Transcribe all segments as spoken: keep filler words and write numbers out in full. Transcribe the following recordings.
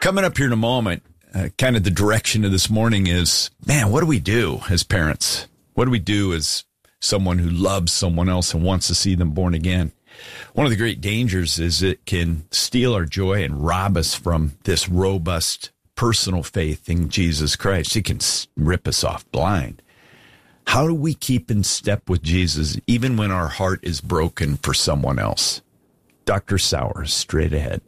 Coming up here in a moment, uh, kind of the direction of this morning is, man, what do we do as parents? What do we do as someone who loves someone else and wants to see them born again? One of the great dangers is it can steal our joy and rob us from this robust personal faith in Jesus Christ. It can rip us off blind. How do we keep in step with Jesus even when our heart is broken for someone else? Doctor Sauer, straight ahead.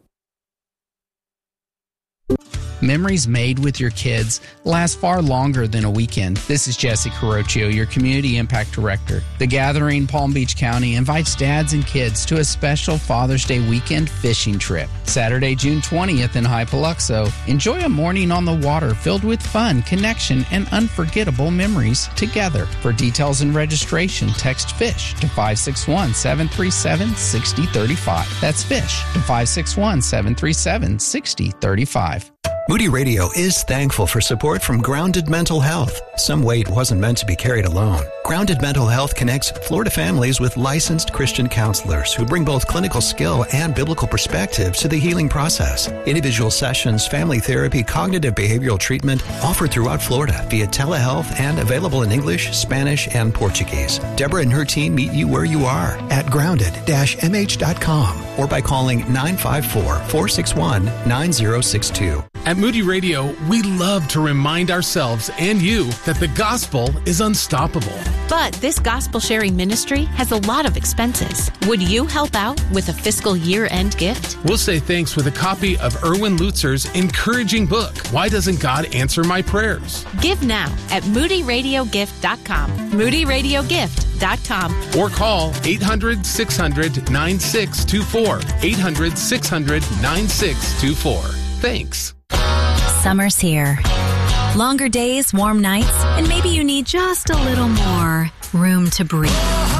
Memories made with your kids last far longer than a weekend. This is Jesse Carocchio, your Community Impact Director. The Gathering Palm Beach County invites dads and kids to a special Father's Day weekend fishing trip. Saturday, June twentieth in High Paluxo. Enjoy a morning on the water filled with fun, connection, and unforgettable memories together. For details and registration, text FISH to five six one, seven three seven, six zero three five. That's FISH to five six one, seven three seven, six zero three five. Moody Radio is thankful for support from Grounded Mental Health. Some weight wasn't meant to be carried alone. Grounded Mental Health connects Florida families with licensed Christian counselors who bring both clinical skill and biblical perspective to the healing process. Individual sessions, family therapy, cognitive behavioral treatment offered throughout Florida via telehealth and available in English, Spanish, and Portuguese. Deborah and her team meet you where you are at grounded dash m h dot com or by calling nine five four, four six one, nine zero six two. At Moody Radio, we love to remind ourselves and you that the gospel is unstoppable. But this gospel sharing ministry has a lot of expenses. Would you help out with a fiscal year-end gift? We'll say thanks with a copy of Erwin Lutzer's encouraging book, Why Doesn't God Answer My Prayers? Give now at moody radio gift dot com. moody radio gift dot com. Or call eight hundred, six hundred, nine six two four. eight hundred, six hundred, nine six two four. Thanks. Summer's here. Longer days, warm nights, and maybe you need just a little more room to breathe.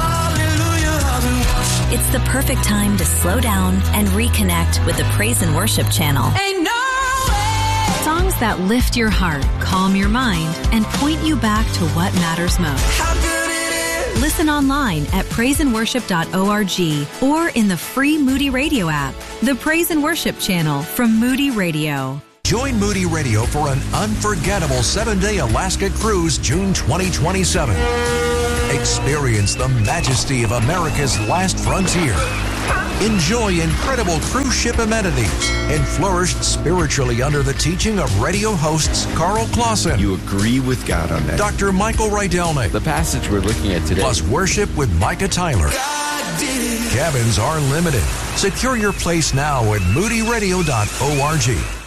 It's the perfect time to slow down and reconnect with the Praise and Worship channel. Ain't no way. Songs that lift your heart, calm your mind, and point you back to what matters most. How good it is. Listen online at praise and worship dot org or in the free Moody Radio app. The Praise and Worship channel from Moody Radio. Join Moody Radio for an unforgettable seven-day Alaska cruise June twenty twenty-seven. Experience the majesty of America's last frontier. Enjoy incredible cruise ship amenities and flourish spiritually under the teaching of radio hosts Carl Clausen. You agree with God on that? Doctor Michael Rydelnik. The passage we're looking at today. Plus worship with Micah Tyler. God did it. Cabins are limited. Secure your place now at moody radio dot org.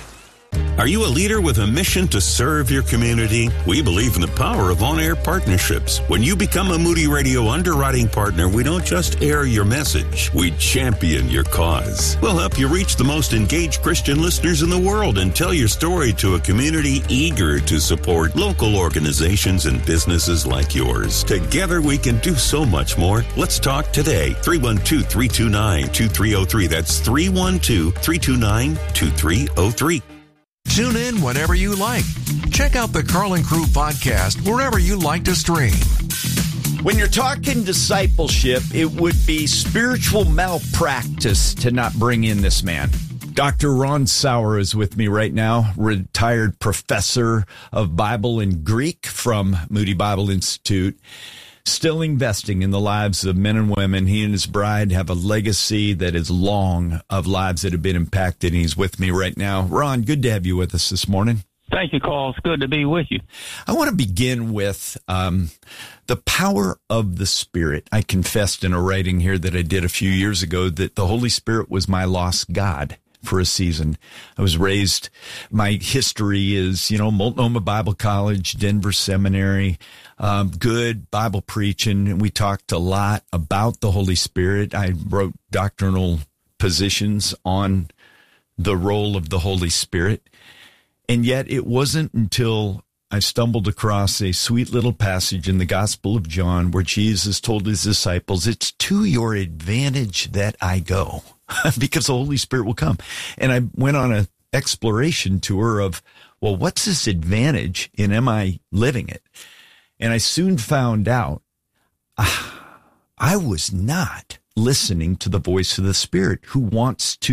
Are you a leader with a mission to serve your community? We believe in the power of on-air partnerships. When you become a Moody Radio underwriting partner, we don't just air your message, we champion your cause. We'll help you reach the most engaged Christian listeners in the world and tell your story to a community eager to support local organizations and businesses like yours. Together we can do so much more. Let's talk today. three one two, three two nine, two three zero three. That's three one two, three two nine, two three zero three. Tune in whenever you like. Check out the Carl and Crew podcast wherever you like to stream. When you're talking discipleship, it would be spiritual malpractice to not bring in this man. Doctor Ron Sauer is with me right now, retired professor of Bible and Greek from Moody Bible Institute. Still investing in the lives of men and women. He and his bride have a legacy that is long of lives that have been impacted, and he's with me right now. Ron, good to have you with us this morning. Thank you, Carl. It's good to be with you. I want to begin with um, the power of the Spirit. I confessed in a writing here that I did a few years ago that the Holy Spirit was my lost God for a season. I was raised, my history is, you know, Multnomah Bible College, Denver Seminary, um, good Bible preaching. And we talked a lot about the Holy Spirit. I wrote doctrinal positions on the role of the Holy Spirit. And yet it wasn't until I stumbled across a sweet little passage in the Gospel of John where Jesus told his disciples, it's to your advantage that I go. Because the Holy Spirit will come. And I went on an exploration tour of, well, what's this advantage and am I living it? And I soon found out uh, I was not listening to the voice of the Spirit who wants to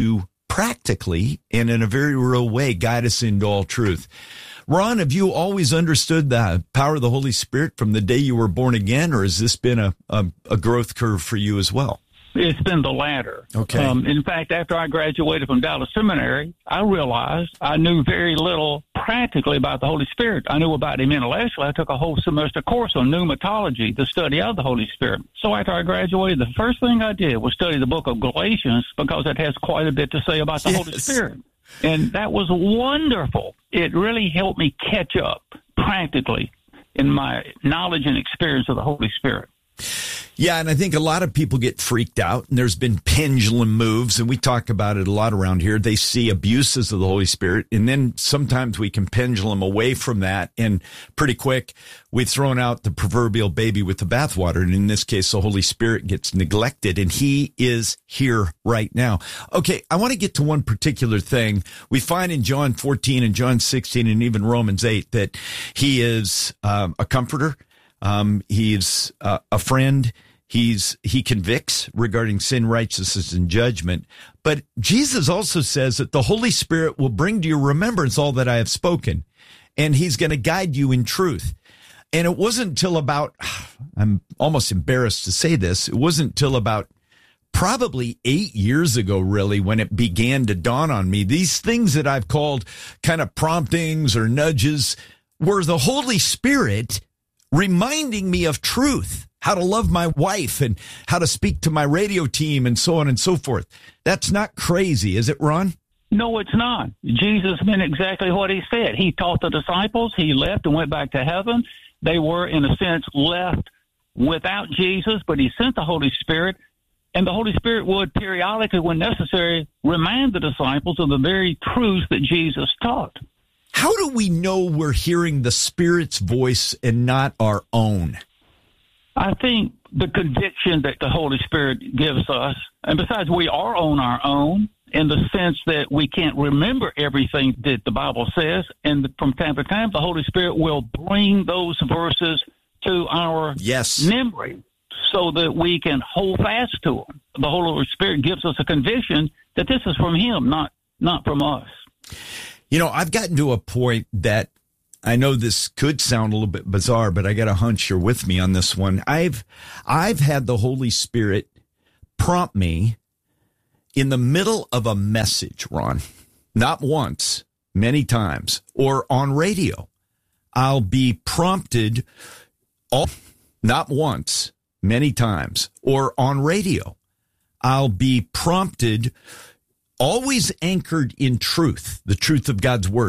practically and in a very real way guide us into all truth. Ron, have you always understood the power of the Holy Spirit from the day you were born again, or has this been a, a, a growth curve for you as well? It's been the latter. Okay. Um, in fact, after I graduated from Dallas Seminary, I realized I knew very little practically about the Holy Spirit. I knew about him intellectually. I took a whole semester course on pneumatology, the study of the Holy Spirit. So after I graduated, the first thing I did was study the book of Galatians because it has quite a bit to say about the yes. Holy Spirit. And that was wonderful. It really helped me catch up practically in my knowledge and experience of the Holy Spirit. Yeah, and I think a lot of people get freaked out, and there's been pendulum moves, and we talk about it a lot around here. They see abuses of the Holy Spirit, and then sometimes we can pendulum away from that, and pretty quick we've thrown out the proverbial baby with the bathwater, and in this case, the Holy Spirit gets neglected, and he is here right now. Okay, I want to get to one particular thing. We find in John fourteen and John sixteen and even Romans eight that he is um, a comforter. Um, he's uh, a friend. He's, he convicts regarding sin, righteousness, and judgment. But Jesus also says that the Holy Spirit will bring to your remembrance all that I have spoken, and he's going to guide you in truth. And it wasn't until about, I'm almost embarrassed to say this, it wasn't until about probably eight years ago, really, when it began to dawn on me. These things that I've called kind of promptings or nudges were the Holy Spirit reminding me of truth, how to love my wife and how to speak to my radio team and so on and so forth. That's not crazy, is it, Ron? No, it's not. Jesus meant exactly what he said. He taught the disciples. He left and went back to heaven. They were, in a sense, left without Jesus, but he sent the Holy Spirit, and the Holy Spirit would periodically, when necessary, remind the disciples of the very truths that Jesus taught. How do we know we're hearing the Spirit's voice and not our own? I think the conviction that the Holy Spirit gives us, and besides, we are on our own in the sense that we can't remember everything that the Bible says, and from time to time, the Holy Spirit will bring those verses to our yes. memory so that we can hold fast to them. The Holy Spirit gives us a conviction that this is from him, not not from us. You know, I've gotten to a point that I know this could sound a little bit bizarre, but I got a hunch you're with me on this one. I've I've had the Holy Spirit prompt me in the middle of a message, Ron. Not once, many times, or on radio. I'll be prompted all, not once, many times, or on radio. I'll be prompted, always anchored in truth, the truth of God's word.